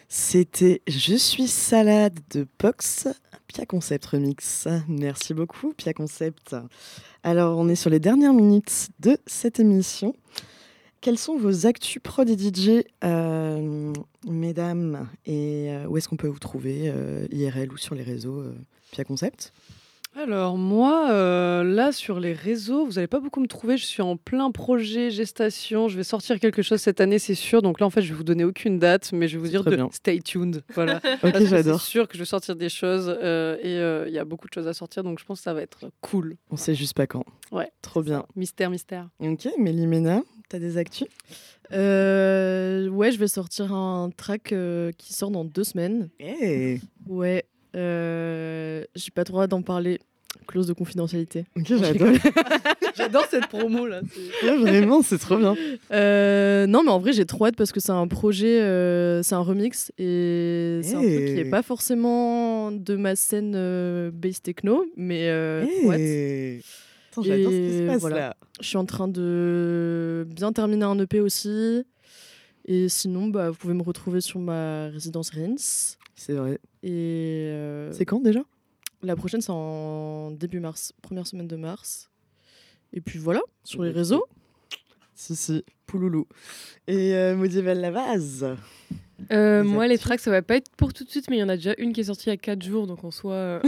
C'était Je suis salade de Pox, Pia Concept Remix. Merci beaucoup, Pia Concept. Alors, on est sur les dernières minutes de cette émission. Quelles sont vos actus prod et DJ, mesdames, et où est-ce qu'on peut vous trouver, IRL ou sur les réseaux, Pia Concept? Alors moi, là sur les réseaux, vous n'allez pas beaucoup me trouver. Je suis en plein projet gestation. Je vais sortir quelque chose cette année, c'est sûr. Donc là, en fait, je vais vous donner aucune date, mais je vais vous dire Très bien. stay tuned. Voilà. Ok, Parce que j'adore. c'est sûr que je vais sortir des choses et il y a beaucoup de choses à sortir. Donc je pense que ça va être cool. On sait juste pas quand. Ouais. Trop bien. Mystère, mystère. Ok, Mélimena, t'as des actus? Ouais, je vais sortir un track qui sort dans 2 semaines. Hey. Ouais, j'ai pas trop hâte d'en parler. Clause de confidentialité. Ok, j'adore. J'adore cette promo là. Ouais, vraiment, c'est trop bien. Non, mais en vrai, j'ai trop hâte parce que c'est un projet, c'est un remix et c'est un truc qui est pas forcément de ma scène bass techno, mais trop hâte. Hey. Attends, j'adore ce qui se Et passe voilà. là. Je suis en train de bien terminer un EP aussi. Et sinon, bah, vous pouvez me retrouver sur ma résidence Reims. C'est vrai. Et C'est quand déjà? la prochaine, c'est en début mars, première semaine de mars. Et puis voilà, sur les réseaux. Si, pouloulou. Et Modieval Lavaz. Moi, les actus. tracks, ça va pas être pour tout de suite, mais il y en a déjà une qui est sortie il y a 4 jours, donc en soi.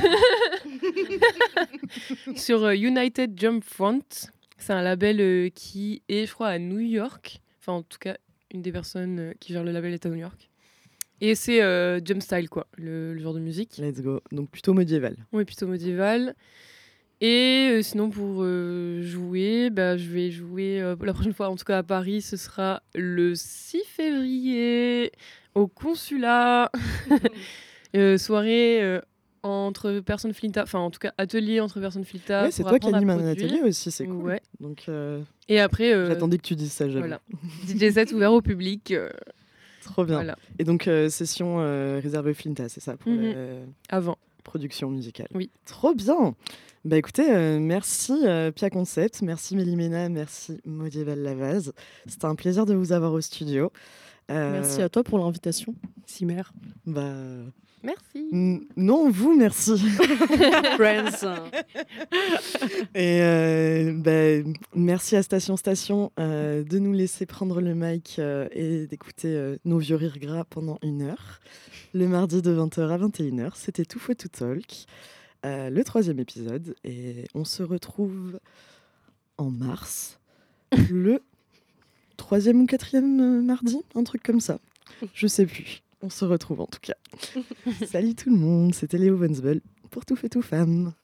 Sur United Jump Front. C'est un label qui est, je crois, à New York. Enfin, en tout cas, une des personnes qui gère le label est à New York. Et c'est Jump Style, quoi, le genre de musique. Let's go. Donc plutôt médiéval. Oui, plutôt médiéval. Et sinon, pour jouer, bah, je vais jouer la prochaine fois, en tout cas à Paris, ce sera le 6 février au consulat. Soirée entre personnes Flinta, enfin en tout cas atelier entre personnes Flinta. Ouais, c'est pour toi qui apprendre à anime un produire. atelier aussi, c'est cool. Ouais. Donc Et après, j'attendais que tu dises ça, j'avoue. voilà. DJ set ouvert au public. Trop bien. Voilà. Et donc session réservée Flinta, c'est ça pour la Avant. production musicale. Oui. Trop bien. Bah écoutez, merci Pia Concept, merci Mélimena, merci Modieval Lavaz. C'était un plaisir de vous avoir au studio. Merci à toi pour l'invitation. Simer. Bah Merci. non, vous, merci. Friends. Et merci à Station de nous laisser prendre le mic et d'écouter nos vieux rires gras pendant 1 heure. Le mardi de 20h à 21h, c'était Tout Faux Tout Talk, le 3e épisode. Et on se retrouve en mars, le 3e ou 4e mardi, un truc comme ça. Je sais plus. On se retrouve en tout cas. Salut tout le monde, c'était Léo Vonsbel pour Tout fait tout femme.